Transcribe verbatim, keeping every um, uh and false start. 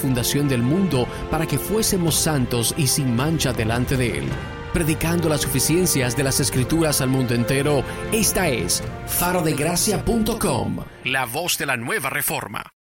fundación del mundo para que fuésemos santos y sin mancha delante de Él. Predicando las suficiencias de las Escrituras al mundo entero, esta es faro de gracia punto com, la voz de la nueva reforma.